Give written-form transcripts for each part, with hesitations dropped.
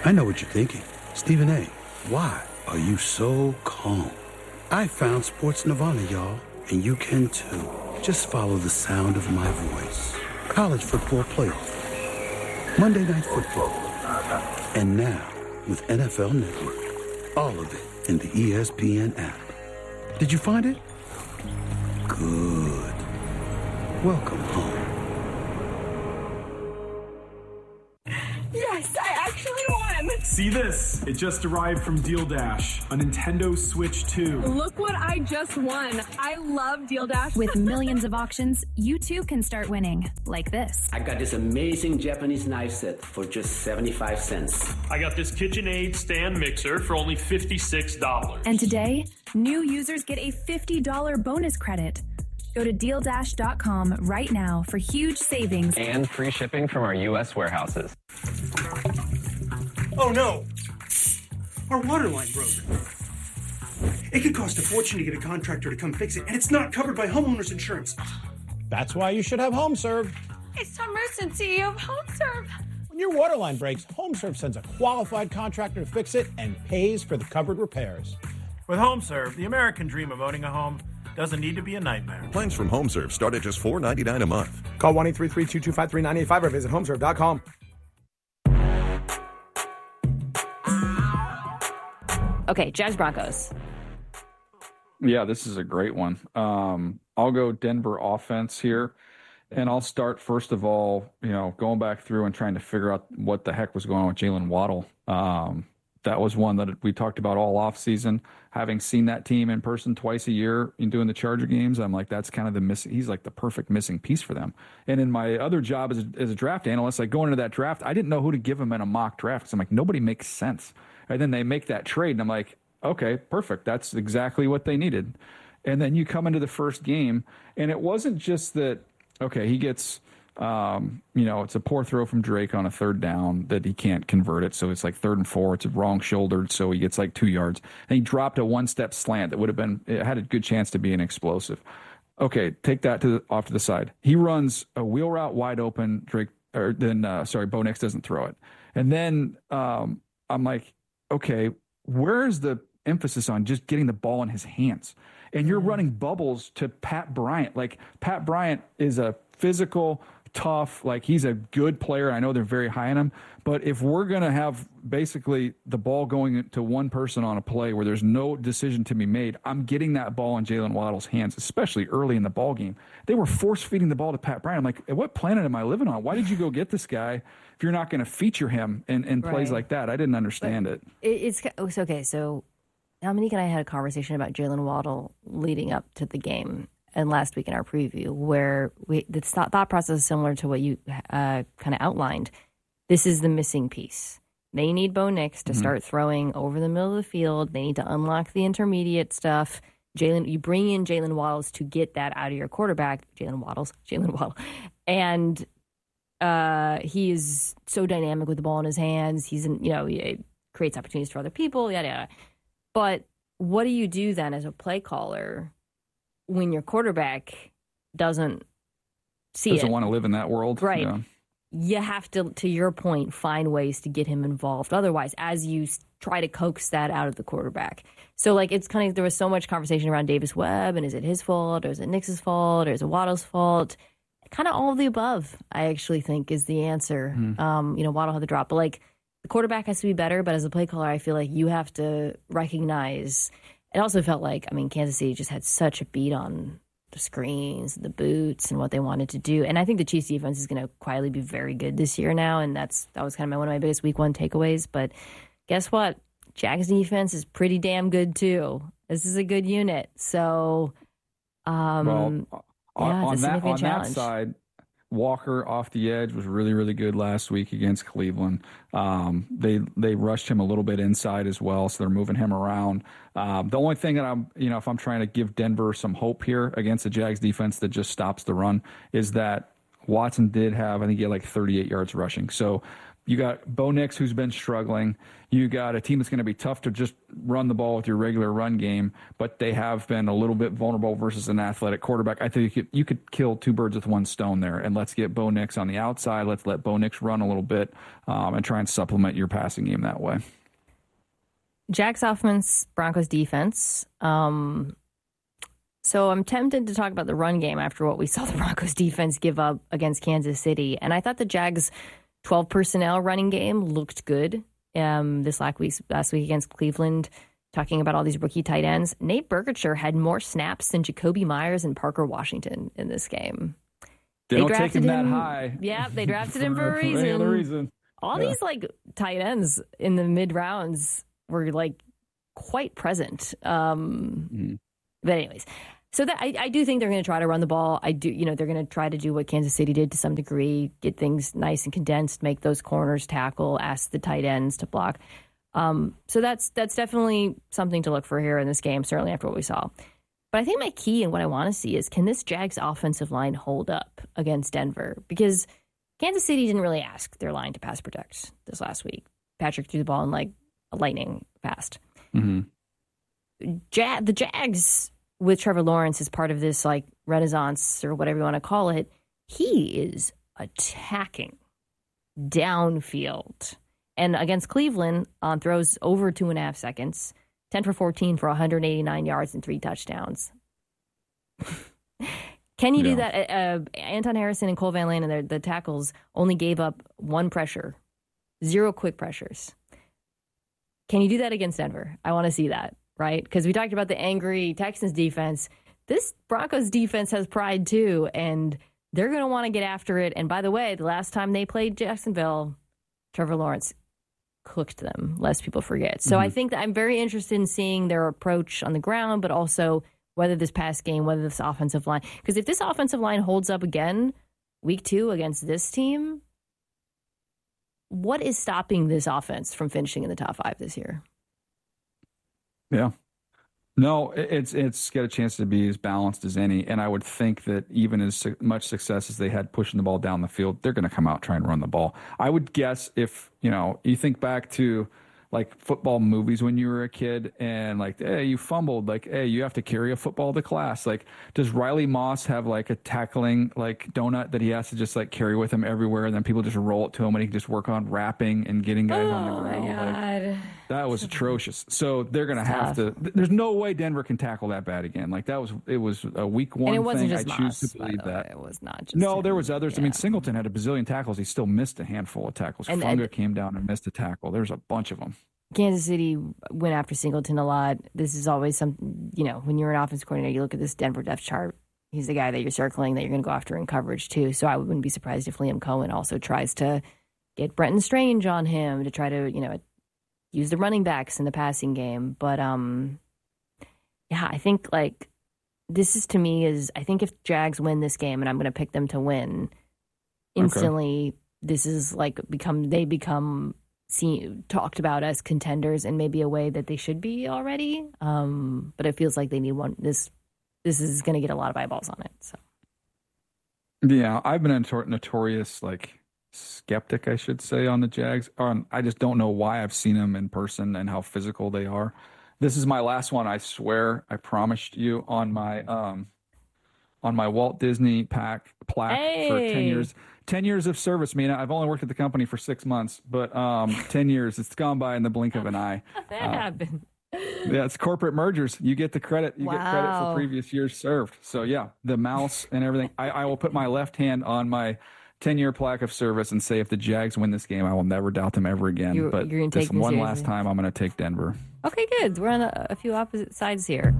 I know what you're thinking. Stephen A., why are you so calm? I found Sports Nirvana, y'all, and you can too. Just follow the sound of my voice. College football playoff, Monday Night Football, and now with NFL Network. All of it in the ESPN app. Did you find it? Good. Welcome home. Yes, I actually won! See this? It just arrived from Deal Dash, a Nintendo Switch 2. Look what I just won. I love Deal Dash. With millions of auctions, you too can start winning, like this. I got this amazing Japanese knife set for just 75 cents. I got this KitchenAid stand mixer for only $56. And today, new users get a $50 bonus credit. Go to DealDash.com right now for huge savings and free shipping from our U.S. warehouses. Oh no! Our water line broke. It could cost a fortune to get a contractor to come fix it, and it's not covered by homeowners insurance. That's why you should have HomeServe. It's Tom Merson, CEO of HomeServe. When your water line breaks, HomeServe sends a qualified contractor to fix it and pays for the covered repairs. With HomeServe, the American dream of owning a home doesn't need to be a nightmare. Plans from HomeServe start at just $4.99 a month. Call 1-833-225-3985 or visit homeserve.com. Okay, Jags Broncos. Yeah, this is a great one. I'll go Denver offense here. And I'll start, first of all, going back through and trying to figure out what the heck was going on with Jalen Waddle. That was one that we talked about all offseason. Having seen that team in person twice a year in doing the Charger games, I'm like, that's kind of the missing. He's like the perfect missing piece for them. And in my other job as a draft analyst, like going into that draft, I didn't know who to give him in a mock draft because I'm like, nobody makes sense. And then they make that trade, and I'm like, okay, perfect. That's exactly what they needed. And then you come into the first game, and it wasn't just that, okay, he gets it's a poor throw from Drake on a third down that he can't convert it. So it's like 3rd and 4. It's wrong shouldered. So he gets like 2 yards. And he dropped a one-step slant that it had a good chance to be an explosive. Okay, take that off to the side. He runs a wheel route wide open. Bo Nix doesn't throw it. And then I'm like, okay, where's the emphasis on just getting the ball in his hands? And you're running bubbles to Pat Bryant. Like, Pat Bryant is a physical, tough, like, he's a good player. I know they're very high on him. But if we're going to have basically the ball going to one person on a play where there's no decision to be made, I'm getting that ball in Jalen Waddle's hands, especially early in the ball game. They were force-feeding the ball to Pat Bryant. I'm like, what planet am I living on? Why did you go get this guy if you're not going to feature him in plays like that? I didn't understand it. It's okay, so Dominique and I had a conversation about Jalen Waddle leading up to the game and last week in our preview, where the thought process is similar to what you kind of outlined. This is the missing piece. They need Bo Nix to start throwing over the middle of the field. They need to unlock the intermediate stuff. You bring in Jalen Waddles to get that out of your quarterback. Jalen Waddle. And he is so dynamic with the ball in his hands. He creates opportunities for other people, yada, yada. But what do you do then as a play caller when your quarterback doesn't want to live in that world? Right. Yeah. You have to your point, find ways to get him involved. Otherwise, as you try to coax that out of the quarterback. So, it's kind of, there was so much conversation around Davis Webb, and is it his fault, or is it Nix's fault, or is it Waddle's fault? Kind of all of the above, I actually think, is the answer. Waddle had the drop. But, the quarterback has to be better, but as a play caller, I feel like you have to recognize. It also felt like, Kansas City just had such a beat on the screens, the boots, and what they wanted to do. And I think the Chiefs defense is going to quietly be very good this year now, and that was kind of one of my biggest week one takeaways. But guess what? Jags defense is pretty damn good too. This is a good unit. So, on challenge. that side, Walker off the edge was really, really good last week against Cleveland. They rushed him a little bit inside as well, so they're moving him around. The only thing that if I'm trying to give Denver some hope here against the Jags defense that just stops the run, is that Watson did have, I think he had 38 yards rushing. So You got Bo Nix, who's been struggling. You got a team that's going to be tough to just run the ball with your regular run game, but they have been a little bit vulnerable versus an athletic quarterback. I think you could kill two birds with one stone there, and let's get Bo Nix on the outside. Let's let Bo Nix run a little bit and try and supplement your passing game that way. Jags offense, Broncos defense. So I'm tempted to talk about the run game after what we saw the Broncos defense give up against Kansas City. And I thought the Jags 12 personnel running game looked good this last week against Cleveland, talking about all these rookie tight ends. Nate Berkshire had more snaps than Jacoby Myers and Parker Washington in this game. They don't take him that high. Yeah, they drafted him for a reason. For any other reason. All these like tight ends in the mid rounds were like quite present. But anyways, so that I do think they're going to try to run the ball. They're going to try to do what Kansas City did to some degree, get things nice and condensed, make those corners tackle, ask the tight ends to block. So that's definitely something to look for here in this game, certainly after what we saw. But I think my key and what I want to see is, can this Jags offensive line hold up against Denver? Because Kansas City didn't really ask their line to pass protect this last week. Patrick threw the ball in like a lightning fast. Mm-hmm. The Jags, with Trevor Lawrence as part of this like renaissance or whatever you want to call it, he is attacking downfield. And against Cleveland, on throws over 2.5 seconds, 10 for 14 for 189 yards and 3 touchdowns. Can you do that? Anton Harrison and Cole Van Lanen, the tackles, only gave up 1 pressure, 0 quick pressures. Can you do that against Denver? I want to see that. Right? Because we talked about the angry Texans defense. This Broncos defense has pride too, and they're going to want to get after it. And by the way, the last time they played Jacksonville, Trevor Lawrence cooked them, lest people forget. So I think that I'm very interested in seeing their approach on the ground, but also whether this pass game, whether this offensive line. Because if this offensive line holds up again, week 2 against this team, what is stopping this offense from finishing in the top 5 this year? Yeah. No, it's got a chance to be as balanced as any. And I would think that even as much success as they had pushing the ball down the field, they're going to come out trying to run the ball. I would guess if, you think back to like football movies when you were a kid and like, hey, you fumbled, like, hey, you have to carry a football to class. Like, does Riley Moss have like a tackling like donut that he has to just like carry with him everywhere, and then people just roll it to him and he can just work on wrapping and getting guys on the ground? My God. Like, that was atrocious. So they're going to have to. There's no way Denver can tackle that bad again. Like it was a week 1 and it wasn't thing. Just I Moss, choose to believe that. It was not just No, him. there was others. Yeah. I mean, Singleton had a bazillion tackles. He still missed a handful of tackles. Funga came down and missed a tackle. There's a bunch of them. Kansas City went after Singleton a lot. This is always when you're an offensive coordinator, you look at this Denver depth chart. He's the guy that you're circling that you're going to go after in coverage too. So I wouldn't be surprised if Liam Cohen also tries to get Brenton Strange on him to try to, use the running backs in the passing game. But, I think like this is to me is I think if Jags win this game, and I'm going to pick them to win instantly, this is like they become talked about as contenders in maybe a way that they should be already. But it feels like they need one. This is going to get a lot of eyeballs on it. So. Yeah, I've been a notorious like skeptic, I should say, on the Jags. I just don't know why I've seen them in person and how physical they are. This is my last one. I swear, I promised you on my Walt Disney plaque for 10 years. 10 years of service, Mina. I've only worked at the company for 6 months, but 10 years. It's gone by in the blink of an eye. That happened. Yeah, it's corporate mergers. You get the credit. You get credit for previous years served. So, yeah, the mouse and everything. I will put my left hand on my 10-year plaque of service and say if the Jags win this game, I will never doubt them ever again. You're gonna this take them one seriously. last time, I'm going to take Denver. Okay, good. We're on a few opposite sides here.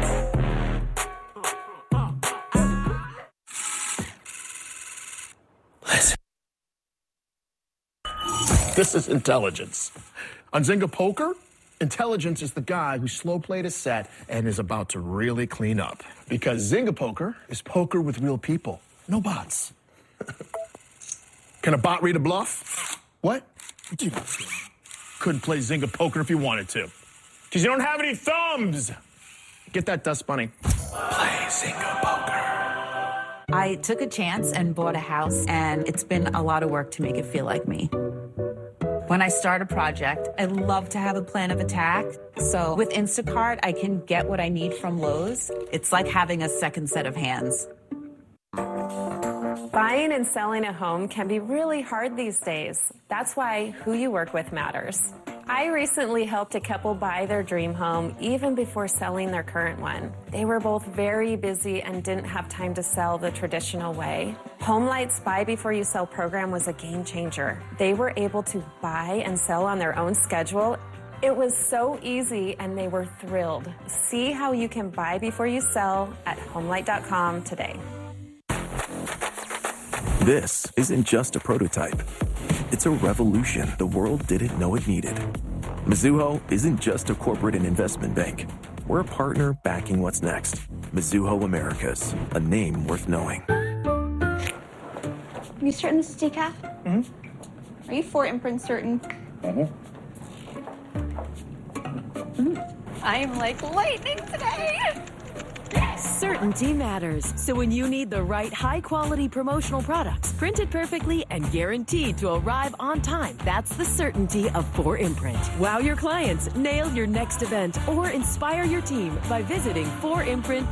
This is intelligence. On Zynga Poker, intelligence is the guy who slow played a set and is about to really clean up. Because Zynga Poker is poker with real people, no bots. Can a bot read a bluff? What? Couldn't play Zynga Poker if you wanted to. Because you don't have any thumbs. Get that, Dust Bunny. Play Zynga Poker. I took a chance and bought a house, and it's been a lot of work to make it feel like me. When I start a project, I love to have a plan of attack. So with Instacart, I can get what I need from Lowe's. It's like having a second set of hands. Buying and selling a home can be really hard these days. That's why who you work with matters. I recently helped a couple buy their dream home even before selling their current one. They were both very busy and didn't have time to sell the traditional way. HomeLight's Buy Before You Sell program was a game changer. They were able to buy and sell on their own schedule. It was so easy and they were thrilled. See how you can buy before you sell at HomeLight.com today. This isn't just a prototype. It's a revolution the world didn't know it needed. Mizuho isn't just a corporate and investment bank. We're a partner backing what's next. Mizuho Americas, a name worth knowing. Are you certain this is decaf? Mm-hmm. Are you 4imprint certain? I am like lightning today. Certainty matters. So when you need the right high-quality promotional products, printed perfectly and guaranteed to arrive on time, that's the certainty of 4imprint. Wow your clients, nail your next event, or inspire your team by visiting 4imprint.com.